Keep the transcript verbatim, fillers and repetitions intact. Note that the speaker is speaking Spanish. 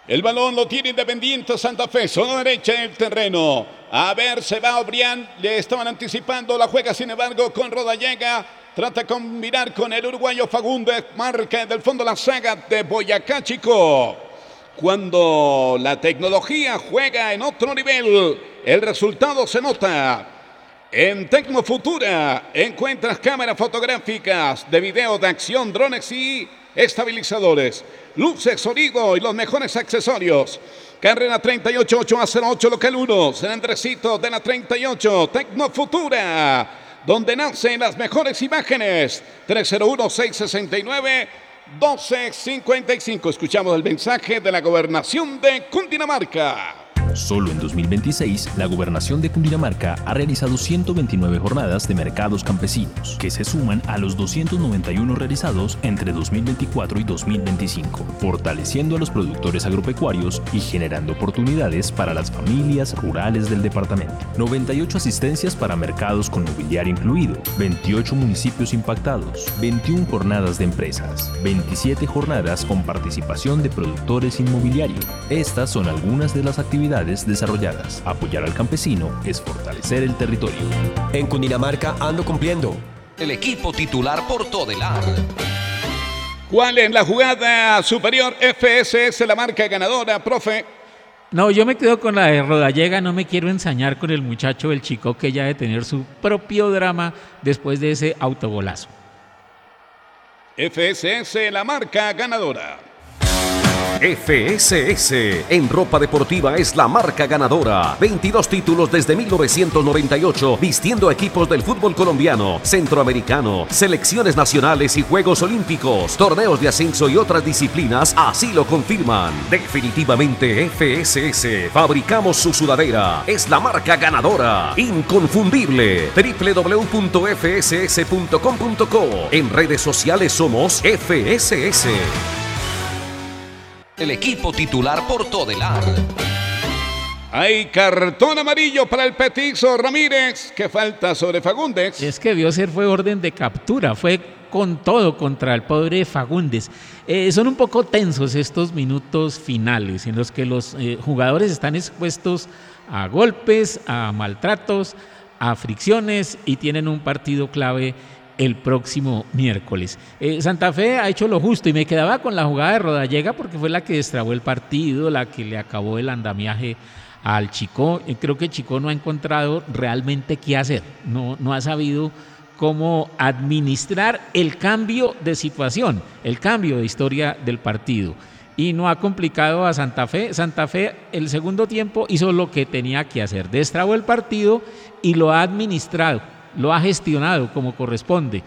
El balón lo tiene Independiente Santa Fe, zona derecha del terreno. A ver, se va Obrián, le estaban anticipando, la juega sin embargo con Rodallega. Trata de combinar con el uruguayo Fagundes, marca del fondo la saga de Boyacá Chico. Cuando la tecnología juega en otro nivel, el resultado se nota. En Tecnofutura encuentras cámaras fotográficas de video de acción, drones y estabilizadores, luces, sonido y los mejores accesorios. Carrera treinta y ocho, ocho a cero ocho, local uno, San Andresito de la treinta y ocho, Tecnofutura, donde nacen las mejores imágenes. tres cero uno, seis seis nueve, uno dos cinco cinco. Escuchamos el mensaje de la Gobernación de Cundinamarca. Solo en dos mil veintiséis, la Gobernación de Cundinamarca ha realizado ciento veintinueve jornadas de mercados campesinos, que se suman a los doscientos noventa y uno realizados entre dos mil veinticuatro y dos mil veinticinco, fortaleciendo a los productores agropecuarios y generando oportunidades para las familias rurales del departamento. noventa y ocho asistencias para mercados con mobiliario incluido, veintiocho municipios impactados, veintiuna jornadas de empresas, veintisiete jornadas con participación de productores inmobiliario. Estas son algunas de las actividades desarrolladas. Apoyar al campesino es fortalecer el territorio. En Cundinamarca ando cumpliendo. El equipo titular por Todelar. ¿Cuál es la jugada superior? F S S, la marca ganadora, profe. No, yo me quedo con la de Rodallega, no me quiero ensañar con el muchacho del Chico, que ya de tener su propio drama después de ese autogolazo. F S S, la marca ganadora. F S S en ropa deportiva es la marca ganadora. veintidós títulos desde mil novecientos noventa y ocho vistiendo equipos del fútbol colombiano, centroamericano, selecciones nacionales y Juegos Olímpicos, torneos de ascenso y otras disciplinas así lo confirman. Definitivamente F S S, fabricamos su sudadera, es la marca ganadora, inconfundible. doble u doble u doble u punto efe ese ese punto com punto co. En redes sociales somos F S S. El equipo titular por Todelar. Hay cartón amarillo para el petizo Ramírez. ¿Qué falta sobre Fagundes? Es que debió ser, fue orden de captura, fue con todo contra el pobre Fagundes. Eh, son un poco tensos estos minutos finales en los que los eh, jugadores están expuestos a golpes, a maltratos, a fricciones y tienen un partido clave el próximo miércoles. Eh, Santa Fe ha hecho lo justo y me quedaba con la jugada de Rodallega porque fue la que destrabó el partido, la que le acabó el andamiaje al Chico. Eh, creo que Chico no ha encontrado realmente qué hacer, no, no ha sabido cómo administrar el cambio de situación, el cambio de historia del partido. Y no ha complicado a Santa Fe. Santa Fe el segundo tiempo hizo lo que tenía que hacer, destrabó el partido y lo ha administrado, lo ha gestionado como corresponde.